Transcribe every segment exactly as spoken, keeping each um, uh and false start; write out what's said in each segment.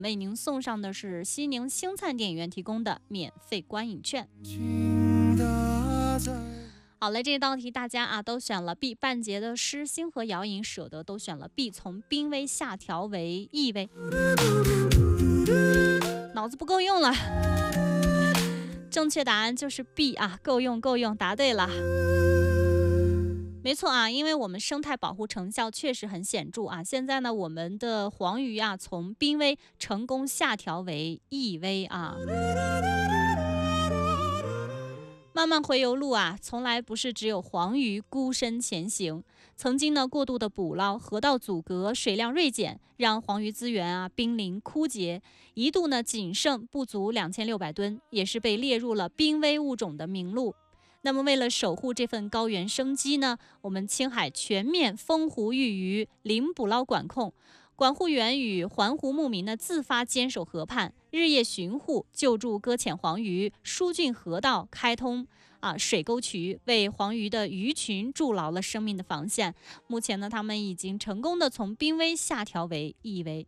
为您送上的是西宁星灿电影院提供的免费观影券。好了，这道题大家啊都选了 B， 半截的诗，星河遥影舍得都选了 B， 从濒危下调为易危，脑子不够用了。正确答案就是 B 啊，够用够用，答对了。没错啊，因为我们生态保护成效确实很显著啊。现在呢，我们的黄鱼啊从濒危成功下调为易危啊。漫漫回游路啊，从来不是只有黄鱼孤身前行。曾经呢，过度的捕捞、河道阻隔、水量锐减，让黄鱼资源啊濒临枯竭，一度呢仅剩不足两千六百吨，也是被列入了濒危物种的名录。那么，为了守护这份高原生机呢，我们青海全面封湖育鱼、零捕捞管控。管护员与环湖牧民呢自发坚守河畔，日夜巡护救助搁浅黄鱼，疏浚河道，开通啊水沟渠，为黄鱼的鱼群筑牢了生命的防线。目前呢，他们已经成功的从濒危下调为易危。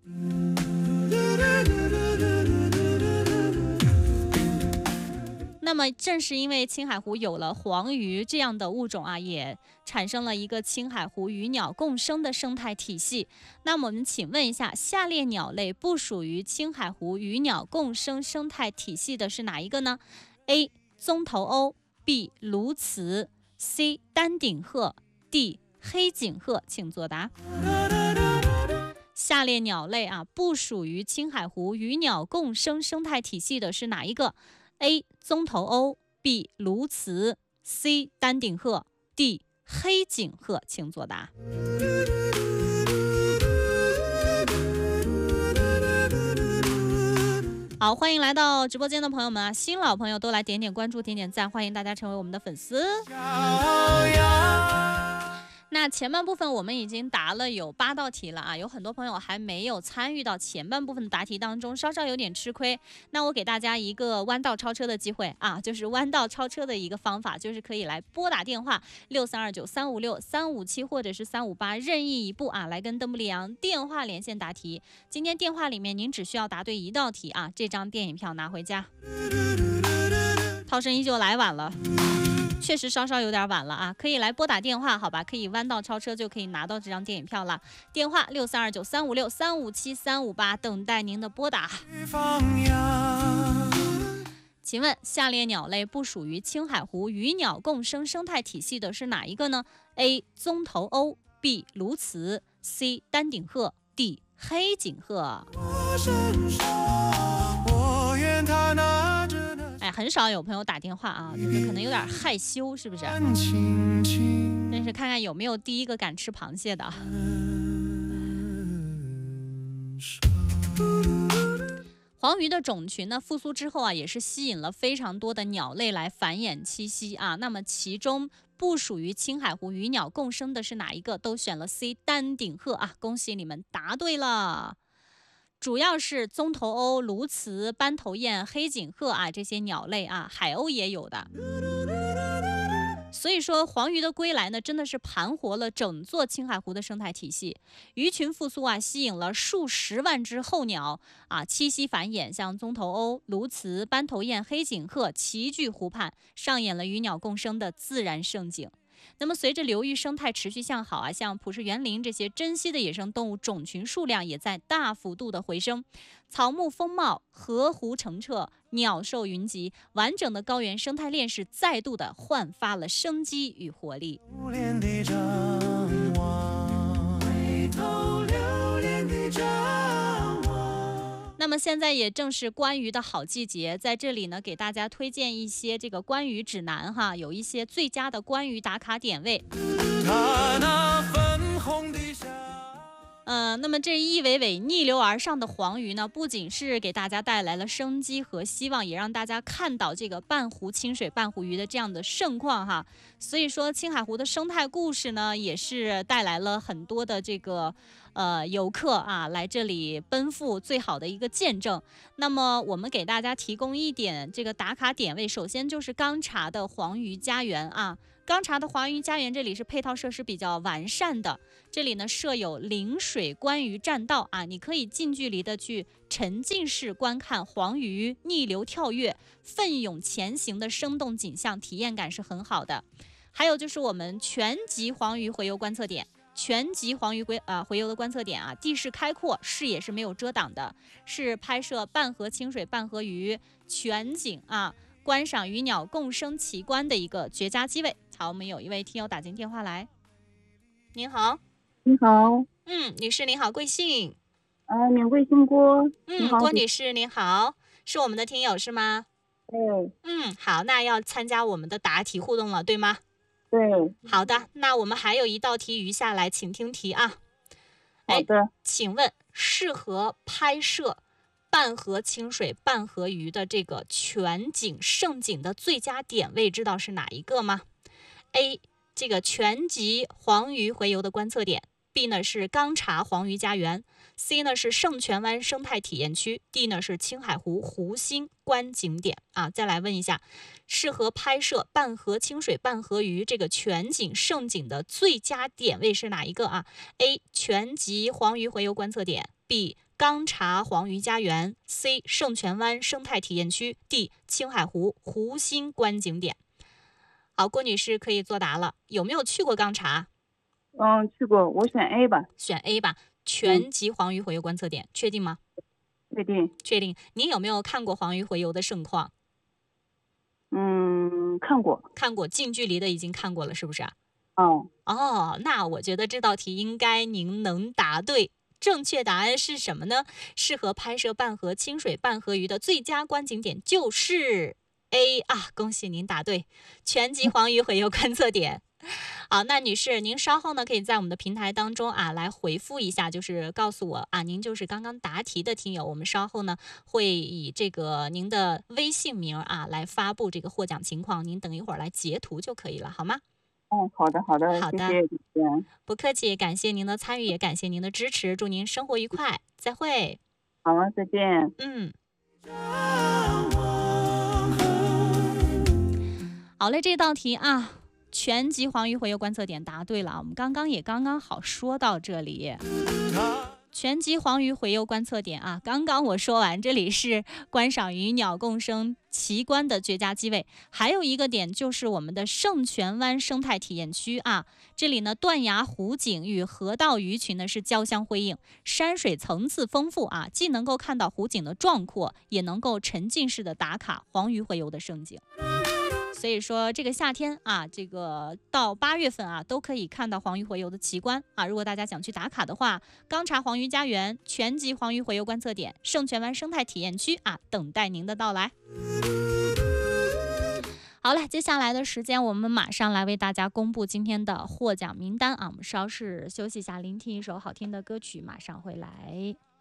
那么正是因为青海湖有了黄鱼这样的物种啊，也产生了一个青海湖鱼鸟共生的生态体系。那么我们请问一下，下列鸟类不属于青海湖鱼鸟共生生态体系的是哪一个呢？ A. 棕头鸥， B. 鸬鹚， C. 丹顶鹤， D. 黑颈鹤，请作答。下列鸟类啊不属于青海湖鱼鸟共生生态体系的是哪一个？ A. 棕头鸥， B. 鸬鹚， C. 丹顶鹤， D. 黑颈鹤，请作答。好，欢迎来到直播间的朋友们啊，新老朋友都来点点关注，点点赞，欢迎大家成为我们的粉丝。那前半部分我们已经答了有八道题了啊，有很多朋友还没有参与到前半部分的答题当中，稍稍有点吃亏。那我给大家一个弯道超车的机会啊，就是弯道超车的一个方法，就是可以来拨打电话六三二九三五六三五七或者是三五八任意一部啊，来跟邓布利昂电话连线答题。今天电话里面您只需要答对一道题啊，这张电影票拿回家。涛声依旧来晚了。确实稍稍有点晚了啊，可以来拨打电话，好吧？可以弯道超车就可以拿到这张电影票了。电话六三二九三五六三五七三五八，等待您的拨打。请问下列鸟类不属于青海湖鱼鸟共生生态体系的是哪一个呢？ A. 棕头鸥， B. 鸬鹚， C. 丹顶鹤， D. 黑颈鹤。哎，很少有朋友打电话啊，就是可能有点害羞，是不是？但是看看有没有第一个敢吃螃蟹的。黄鱼的种群呢复苏之后啊，也是吸引了非常多的鸟类来繁衍栖息啊。那么其中不属于青海湖鱼鸟共生的是哪一个？都选了 C. 丹顶鹤啊，恭喜你们答对了。主要是棕头鸥、鸬鹚、斑头雁、黑颈鹤啊这些鸟类啊，海鸥也有的。所以说黄鱼的归来呢，真的是盘活了整座青海湖的生态体系。鱼群复苏啊，吸引了数十万只候鸟啊栖息繁衍，像棕头鸥、鸬鹚、斑头雁、黑颈鹤齐聚湖畔，上演了鱼鸟共生的自然盛景。那么随着流域生态持续向好啊，像普氏园林这些珍稀的野生动物种群数量也在大幅度的回升，草木丰茂，河湖澄澈，鸟兽云集，完整的高原生态链是再度的焕发了生机与活力。那么现在也正是观鱼的好季节，在这里呢给大家推荐一些这个观鱼指南哈，有一些最佳的观鱼打卡点位。呃，那么这一尾尾逆流而上的黄鱼呢，不仅是给大家带来了生机和希望，也让大家看到这个半湖清水半湖鱼的这样的盛况哈。所以说青海湖的生态故事呢，也是带来了很多的这个呃游客啊来这里奔赴最好的一个见证。那么我们给大家提供一点这个打卡点位，首先就是刚查的黄鱼家园啊。 钢察的黄鱼家园这里是配套设施比较完善的，这里呢设有临水观鱼栈道啊，你可以近距离的去沉浸式观看黄鱼逆流跳跃、奋勇前行的生动景象，体验感是很好的。还有就是我们全集黄鱼洄游观测点。全集黄鱼洄啊洄游的观测点啊，地势开阔，视野是没有遮挡的，是拍摄半河清水、半河鱼全景啊，观赏鱼鸟共生奇观的一个绝佳机位。好，我们有一位听友打进电话来，您好。 你好。 嗯，女士您好，贵姓？ 呃，免贵姓郭。 嗯，郭女士您好，是我们的听友是吗？ 对。 嗯，好，那要参加我们的答题互动了，对吗？ 对。 好的，那我们还有一道题余下来，请听题啊。 好的。 请问适合拍摄半河清水、半河鱼的这个全景胜景的最佳点位，知道是哪一个吗？ A 这个全集黄鱼洄游的观测点， B 呢是钢察黄鱼家园， C 呢是圣泉湾生态体验区， D 呢是青海湖湖心观景点啊。再来问一下，适合拍摄半河清水、半河鱼这个全景胜景的最佳点位是哪一个啊？ A 全集黄鱼洄游观测点， B 钢察黄鱼家园， C 圣泉湾生态体验区， D 青海湖湖心观景点。好，郭女士可以作答了。有没有去过钢察？ 嗯，去过，我选 A 吧。 选 A 吧，全集黄鱼洄游观测点，嗯、确定吗？ 确定。 确定。您有没有看过黄鱼洄游的盛况？ 嗯，看过。 看过，近距离的已经看过了，是不是啊？ 哦。 哦，那我觉得这道题应该您能答对。正确答案是什么呢？适合拍摄半河清水、半河鱼的最佳观景点就是 A 啊！恭喜您答对，全集黄鱼洄游观测点。好，那女士，您稍后呢可以在我们的平台当中啊来回复一下，就是告诉我啊，您就是刚刚答题的听友，我们稍后呢会以这个您的微信名啊来发布这个获奖情况，您等一会儿来截图就可以了，好吗？ 嗯，好的，好的， 好的， 谢谢。 不客气，感谢您的参与，也感谢您的支持，祝您生活愉快，再会。 好了，再见。 嗯。好嘞，这道题啊，全集黄鱼洄游观测点答对了，我们刚刚也刚刚好说到这里。全集黄鱼洄游观测点啊，刚刚我说完，这里是观赏鱼鸟共生奇观的绝佳机位。还有一个点就是我们的圣泉湾生态体验区啊，这里呢断崖湖景与河道鱼群呢是交相辉映，山水层次丰富啊，既能够看到湖景的壮阔，也能够沉浸式的打卡黄鱼洄游的盛景。所以说这个夏天啊，这个到八月份啊，都可以看到黄鱼洄游的奇观啊。如果大家想去打卡的话，钢察黄鱼家园、全集黄鱼洄游观测点、圣泉湾生态体验区啊，等待您的到来。好了，接下来的时间我们马上来为大家公布今天的获奖名单啊。我们稍事休息一下，聆听一首好听的歌曲，马上回来。